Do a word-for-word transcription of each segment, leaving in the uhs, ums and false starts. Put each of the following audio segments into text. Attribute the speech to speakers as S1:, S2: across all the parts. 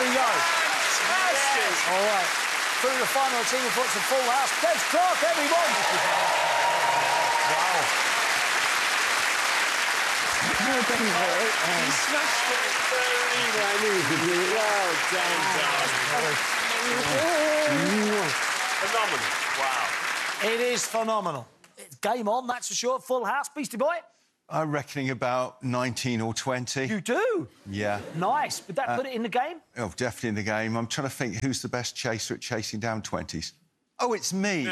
S1: we go.
S2: Fantastic.
S1: All right. Through the final team puts a full house. Des Clark, everyone. Wow.
S2: He smashed it very well. Well done, Dan. Phenomenal. Wow.
S1: It is phenomenal. It's game on, that's for sure. Full house, Beastie Boy.
S3: I'm reckoning about nineteen or twenty.
S1: You do?
S3: Yeah.
S1: Nice. Would that
S3: Uh,
S1: put it in the game?
S3: Oh, definitely in the game. I'm trying to think who's the best chaser at chasing down twenties. Oh, it's me.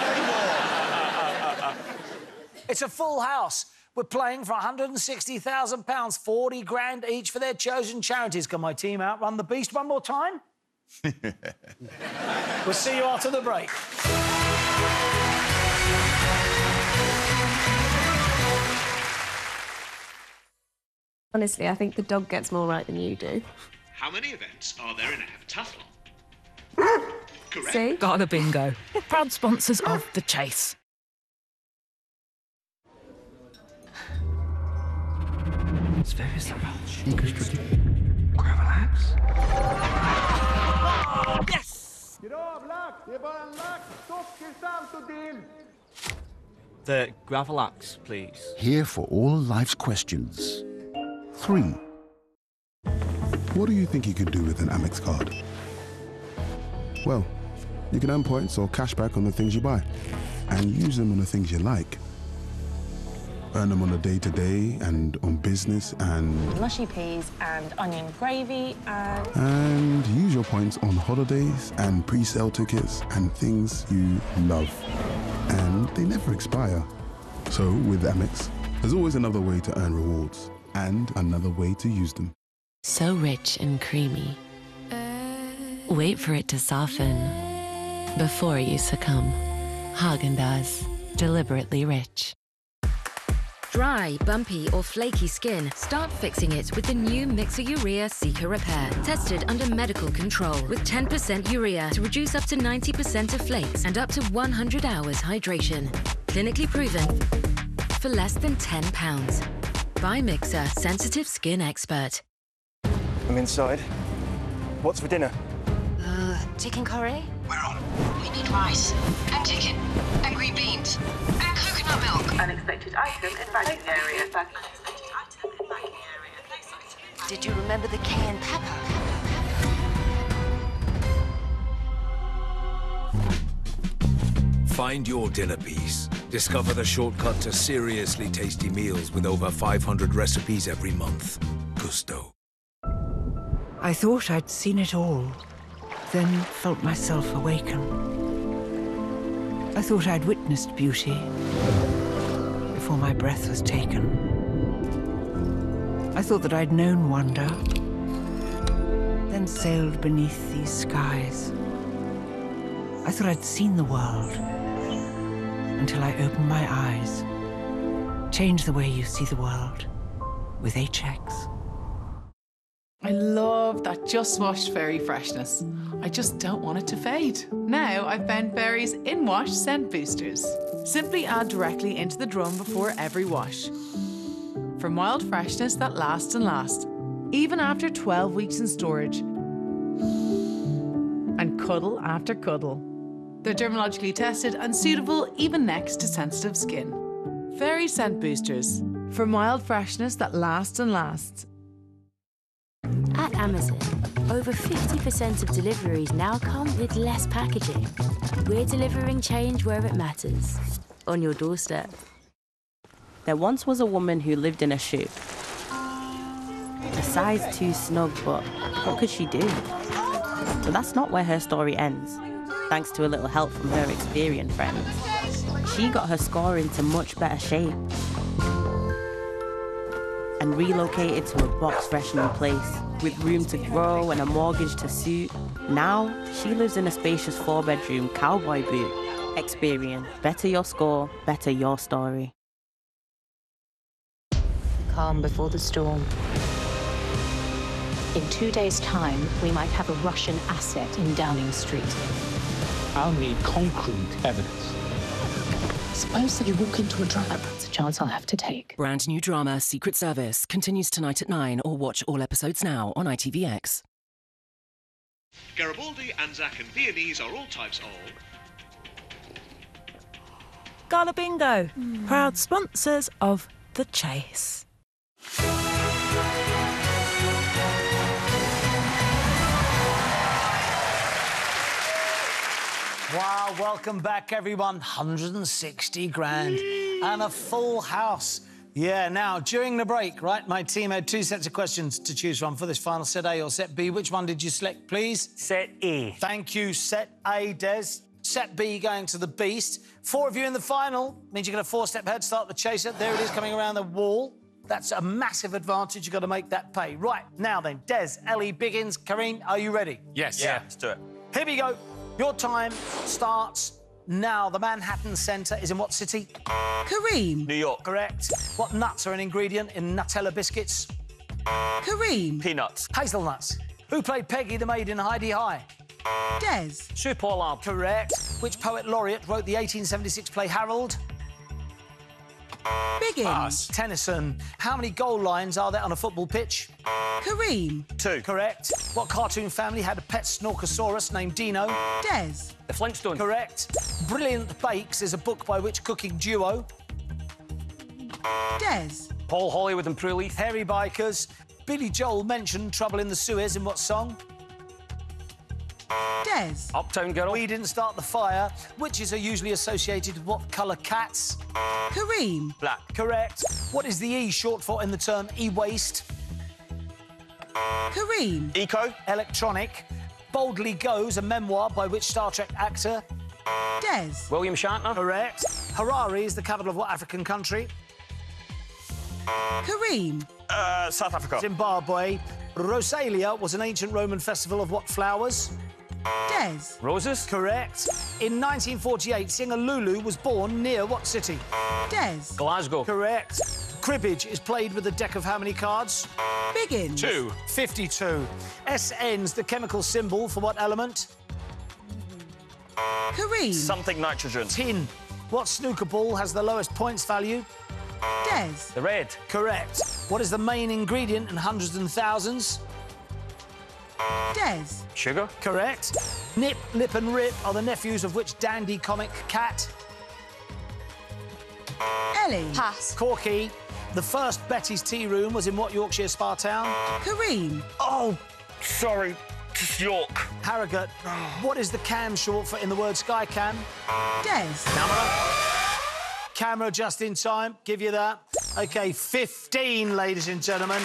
S1: It's a full house. We're playing for one hundred and sixty thousand pounds, forty grand each for their chosen charities. Can my team outrun the beast one more time? We'll see you after the break.
S4: Honestly, I think the dog gets more right than you do.
S5: How many events are there in a heptathlon? Correct.
S4: See?
S6: Got a bingo. Proud sponsors of The Chase.
S7: It's very simple. Gravelax.
S6: Yes!
S8: The Gravelax, please.
S9: Here for all life's questions. Three.
S10: What do you think you could do with an Amex card? Well, you can earn points or cash back on the things you buy, and use them on the things you like. Earn them on a day-to-day and on business and...
S11: mushy peas and onion gravy and...
S10: And use your points on holidays and pre-sale tickets and things you love. And they never expire. So with Amex, there's always another way to earn rewards and another way to use them.
S12: So rich and creamy. Wait for it to soften before you succumb. Häagen-Dazs, deliberately rich.
S13: Dry, bumpy or flaky skin? Start fixing it with the new Mixer Urea Cica Repair. Tested under medical control with ten percent urea to reduce up to ninety percent of flakes and up to one hundred hours hydration. Clinically proven for less than ten pounds. By Mixer, sensitive skin expert.
S8: I'm inside. What's for dinner?
S11: Uh, chicken curry?
S5: We're on. We need rice and chicken and green beans and coconut milk.
S11: Unexpected item in bagging area.
S5: Unexpected item in bagging area. Did you remember the cayenne pepper?
S14: Find your dinner piece. Discover the shortcut to seriously tasty meals with over five hundred recipes every month. Gusto.
S7: I thought I'd seen it all, then felt myself awaken. I thought I'd witnessed beauty before my breath was taken. I thought that I'd known wonder, then sailed beneath these skies. I thought I'd seen the world until I opened my eyes. Change the way you see the world with H X.
S15: I love that just washed fairy freshness. I just don't want it to fade. Now I've found Fairy's in-wash scent boosters. Simply add directly into the drum before every wash. For mild freshness that lasts and lasts, even after twelve weeks in storage. And cuddle after cuddle. They're dermatologically tested and suitable even next to sensitive skin. Fairy scent boosters for mild freshness that lasts and lasts.
S13: At Amazon, over fifty percent of deliveries now come with less packaging. We're delivering change where it matters, on your doorstep.
S16: There once was a woman who lived in a shoe. A size too snug, but what could she do? But that's not where her story ends. Thanks to a little help from her experienced friends, she got her score into much better shape and relocated to a box fresh new place with room to grow and a mortgage to suit. Now, she lives in a spacious four-bedroom cowboy boot. Experian. Better your score, better your story.
S11: Calm before the storm. In two days' time, we might have a Russian asset in Downing Street.
S17: I'll need concrete evidence.
S11: Suppose that you walk into a trap. That's a chance I'll have to take.
S18: Brand new drama Secret Service continues tonight at nine, or watch all episodes now on I T V X. Garibaldi, Anzac and Viennese are all types of...
S6: Gala Bingo, proud sponsors of The Chase.
S1: Wow, welcome back, everyone. one hundred sixty grand and a full house. Yeah, now, during the break, right, my team had two sets of questions to choose from for this final set A or set B. Which one did you select, please?
S2: Set A.
S1: Thank you, set A, Des. Set B going to the Beast. Four of you in the final means you get a four-step head start. The Chaser, there it is, coming around the wall. That's a massive advantage. You've got to make that pay. Right, now then, Des, Ellie, Biggins, Karine, are you ready?
S2: Yes. Yeah, let's do it.
S1: Here we go. Your time starts now. The Manhattan Centre is in what city?
S4: Kareem.
S2: New York.
S1: Correct. What nuts are an ingredient in Nutella biscuits?
S4: Kareem.
S2: Peanuts.
S1: Hazelnuts. Who played Peggy the maid in Heidi High?
S4: Des.
S2: Sue Pollard.
S1: Correct. Which poet laureate wrote the eighteen seventy-six play Harold?
S4: Biggins.
S2: Pass.
S1: Tennyson. How many goal lines are there on a football pitch?
S4: Kareem.
S2: Two.
S1: Correct. What cartoon family had a pet Snorkosaurus named Dino?
S4: Des.
S2: The Flintstones.
S1: Correct. Brilliant Bakes is a book by which cooking duo?
S4: Des.
S2: Paul Hollywood and Prue Leith.
S1: Hairy Bikers. Billy Joel mentioned Trouble in the Suez in what song?
S4: Des.
S2: Uptown Girl.
S1: We didn't start the fire. Witches are usually associated with what colour cats?
S4: Kareem.
S2: Black.
S1: Correct. What is the E short for in the term e-waste?
S4: Kareem.
S2: Eco.
S1: Electronic. Boldly Goes, a memoir by which Star Trek actor?
S4: Des.
S2: William Shatner.
S1: Correct. Harare is the capital of what African country?
S4: Kareem.
S2: Uh, South Africa.
S1: Zimbabwe. Rosalia was an ancient Roman festival of what flowers?
S4: Des.
S2: Roses.
S1: Correct. In nineteen forty-eight, singer Lulu was born near what city?
S4: Des.
S2: Glasgow.
S1: Correct. Cribbage is played with a deck of how many cards?
S4: Biggins.
S2: Two.
S1: fifty-two. S N's the chemical symbol for what element?
S4: Kareem.
S2: Something nitrogen.
S1: Tin. What snooker ball has the lowest points value?
S4: Des.
S2: The red.
S1: Correct. What is the main ingredient in hundreds and thousands?
S4: Des.
S2: Sugar.
S1: Correct. Nip, Lip and Rip are the nephews of which dandy comic cat?
S4: Ellie.
S5: Pass.
S1: Corky. The first Betty's Tea Room was in what Yorkshire spa town?
S4: Kareem.
S2: Oh, sorry. Just York.
S1: Harrogate. What is the cam short for in the word sky cam?
S4: Des.
S1: Camera. Camera just in time. Give you that. OK, fifteen, ladies and gentlemen.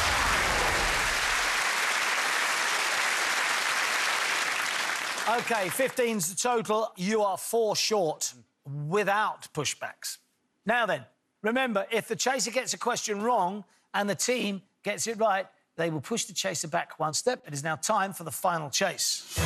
S1: OK, fifteen's the total. You are four short without pushbacks. Now then, remember, if the chaser gets a question wrong and the team gets it right, they will push the chaser back one step. It is now time for the final chase.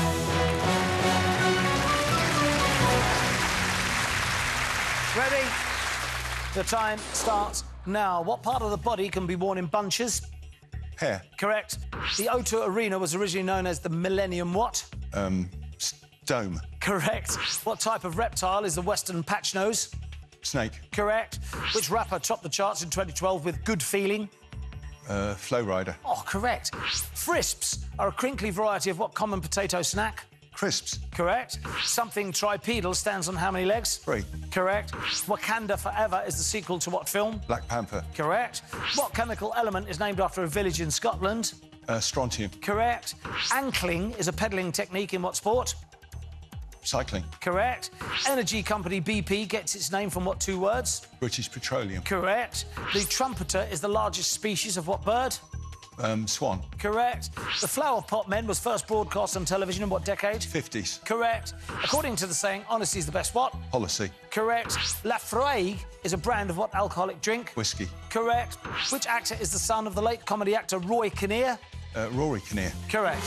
S1: Ready? The time starts now. What part of the body can be worn in bunches?
S3: Hair.
S1: Correct. The O two Arena was originally known as the Millennium what?
S3: Um, dome.
S1: Correct. What type of reptile is the Western patchnose?
S3: Snake.
S1: Correct. Which rapper topped the charts in twenty twelve with Good Feeling?
S3: Uh, Flow Rider.
S1: Oh, correct. Frisps are a crinkly variety of what common potato snack?
S3: Crisps.
S1: Correct. Something tripedal stands on how many legs?
S3: Three.
S1: Correct. Wakanda Forever is the sequel to what film?
S3: Black Panther.
S1: Correct. What chemical element is named after a village in Scotland?
S3: Uh, strontium.
S1: Correct. Ankling is a pedalling technique in what sport?
S3: Cycling.
S1: Correct. Energy company B P gets its name from what two words?
S3: British Petroleum.
S1: Correct. The trumpeter is the largest species of what bird?
S3: Um, swan.
S1: Correct. The Flower Pot Men was first broadcast on television in what decade?
S3: fifties.
S1: Correct. According to the saying, honesty is the best what?
S3: Policy.
S1: Correct. Lafroig is a brand of what alcoholic drink?
S3: Whiskey.
S1: Correct. Which actor is the son of the late comedy actor Roy Kinnear?
S3: Uh, Rory Kinnear.
S1: Correct.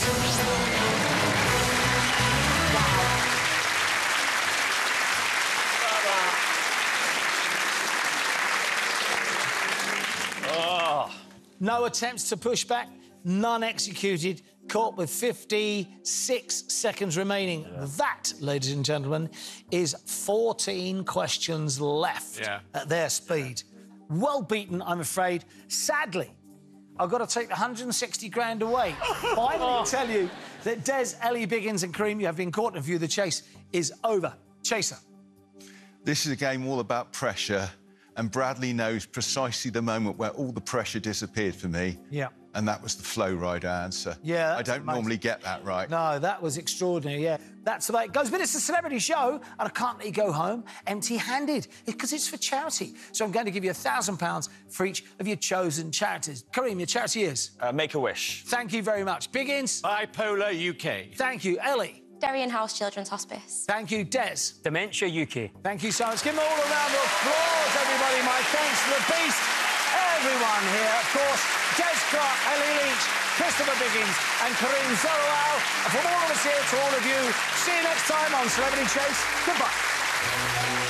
S1: No attempts to push back, none executed, caught with fifty-six seconds remaining. Yeah. That, ladies and gentlemen, is fourteen questions left
S2: yeah.
S1: at their speed. Well beaten, I'm afraid. Sadly, I've got to take the one hundred sixty grand away. Finally tell you that Des, Ellie, Biggins and Kareem, you have been caught in view. The chase is over. Chaser.
S3: This is a game all about pressure, and Bradley knows precisely the moment where all the pressure disappeared for me.
S1: Yeah.
S3: And that was the flow rider answer.
S1: Yeah,
S3: I
S1: that's
S3: don't
S1: amazing.
S3: normally get that right.
S1: No, that was extraordinary, yeah. That's the way it goes. But it's a celebrity show, and I can't let you go home empty-handed, because it's for charity. So I'm going to give you a thousand pounds for each of your chosen charities. Kareem, your charity is?
S2: Uh, Make-A-Wish.
S1: Thank you very much. Biggins?
S19: Bipolar U K.
S1: Thank you. Ellie?
S20: Darien House Children's Hospice.
S1: Thank you. Des?
S19: Dementia U K.
S1: Thank you so much. Give them all a round of applause, everybody. My thanks to the Beast. Everyone here, of course, Des Clark, Ellie Leach, Christopher Biggins and Kareem Zorowal. And from all of us here to all of you, see you next time on Celebrity Chase. Goodbye.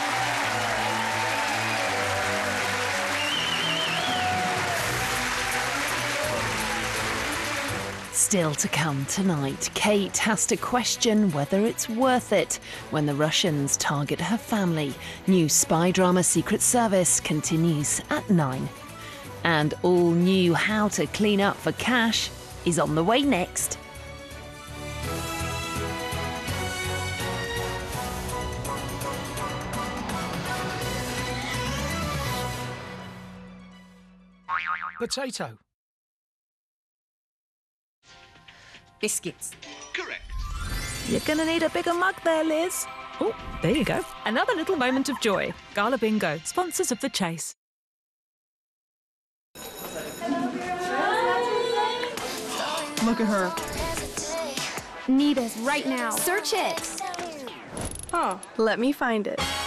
S21: Still to come tonight, Kate has to question whether it's worth it when the Russians target her family. New spy drama Secret Service continues at nine. And all new How to Clean Up for Cash is on the way next.
S1: Potato.
S4: Biscuits.
S18: Correct.
S6: You're gonna need a bigger mug there, Liz. Oh, there you go. Another little moment of joy. Gala Bingo, sponsors of The Chase.
S4: Look at her.
S20: Need us right now. Search it.
S4: Oh, let me find it.